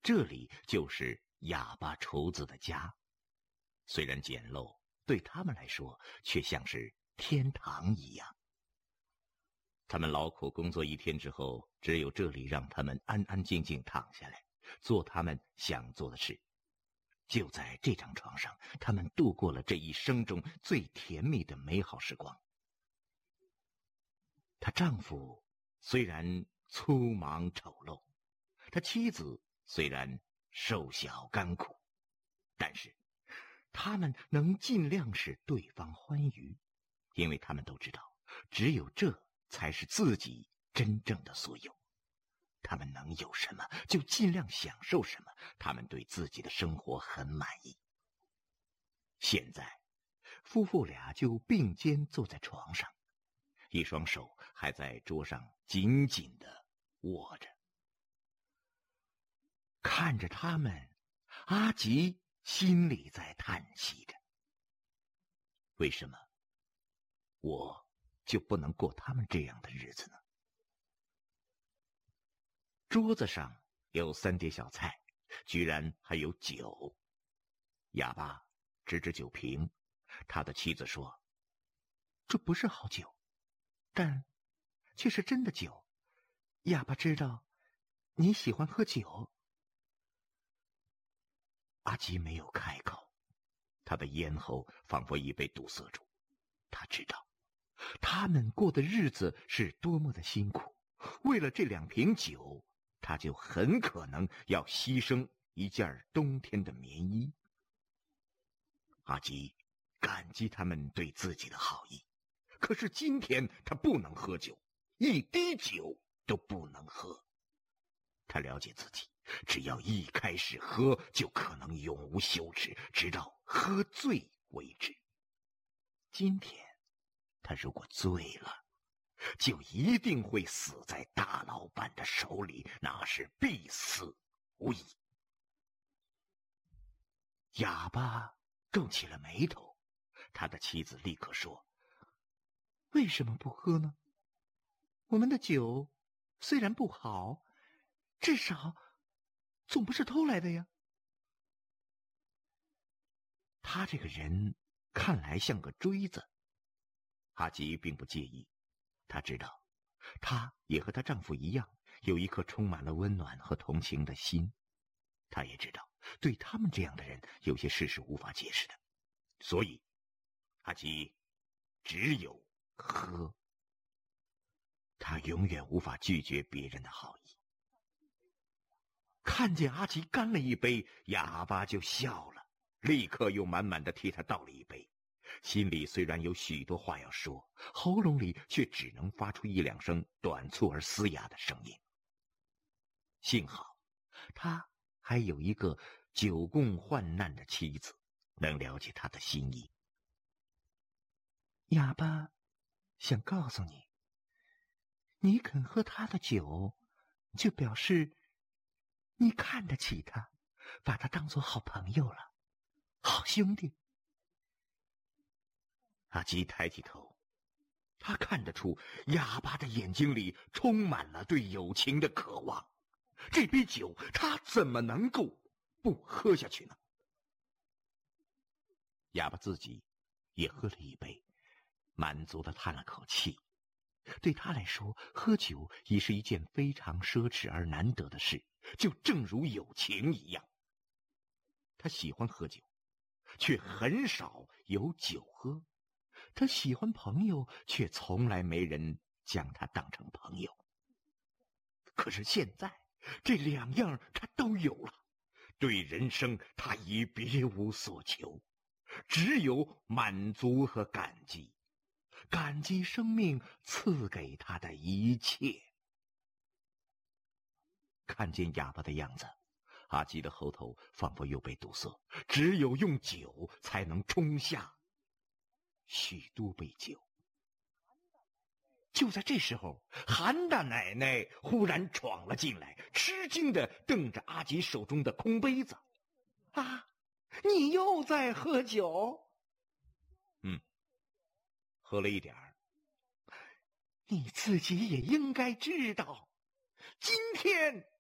这里就是哑巴厨子的家。虽然简陋，对他们来说却像是天堂一样。他们劳苦工作一天之后，只有这里让他们安安静静躺下来，做他们想做的事。就在这张床上，他们度过了这一生中最甜蜜的美好时光。她丈夫虽然粗莽丑陋，她妻子虽然瘦小甘苦，但是他们能尽量使对方欢愉，因为他们都知道，只有这才是自己真正的所有。他们能有什么就尽量享受什么，他们对自己的生活很满意。现在夫妇俩就并肩坐在床上，一双手还在桌上紧紧地握着。看着他们，阿吉心里在叹息着，为什么我就不能过他们这样的日子呢？桌子上有3碟小菜，居然还有酒。哑巴指指酒瓶，他的妻子说：“这不是好酒，但却是真的酒。哑巴知道你喜欢喝酒。”阿吉没有开口，他的咽喉仿佛已被堵塞住。他知道他们过的日子是多么的辛苦，为了这2瓶酒，他就很可能要牺牲一件冬天的棉衣。阿吉感激他们对自己的好意，可是今天他不能喝酒，一滴酒都不能喝。他了解自己，只要一开始喝，就可能永无休止，直到喝醉为止。今天他如果醉了，就一定会死在大老板的手里，那是必死无疑。哑巴皱起了眉头，他的妻子立刻说：“为什么不喝呢？我们的酒虽然不好，至少总不是偷来的呀。”他这个人看来像个锥子，阿吉并不介意。他知道，她也和她丈夫一样，有一颗充满了温暖和同情的心。她也知道，对他们这样的人，有些事是无法解释的。所以，阿吉只有喝。他永远无法拒绝别人的好意。看见阿吉干了一杯，哑巴就笑了，立刻又满满的替他倒了一杯。心里虽然有许多话要说，喉咙里却只能发出1-2声短促而嘶哑的声音。幸好他还有一个久共患难的妻子，能了解他的心意。哑巴想告诉你，你肯喝他的酒，就表示你看得起他，把他当作好朋友了，好兄弟。阿吉抬起头，他看得出哑巴的眼睛里充满了对友情的渴望。这杯酒他怎么能够不喝下去呢？哑巴自己也喝了一杯，满足地叹了口气。对他来说，喝酒已是一件非常奢侈而难得的事，就正如友情一样。他喜欢喝酒，却很少有酒喝。他喜欢朋友，却从来没人将他当成朋友。可是现在，这2样他都有了。对人生，他已别无所求，只有满足和感激。感激生命赐给他的一切。看见哑巴的样子，阿吉的喉头仿佛又被堵塞，只有用酒才能冲下许多杯酒。就在这时候，韩大奶奶忽然闯了进来，吃惊地瞪着阿吉手中的空杯子。啊，你又在喝酒？喝了一点儿。你自己也应该知道，今天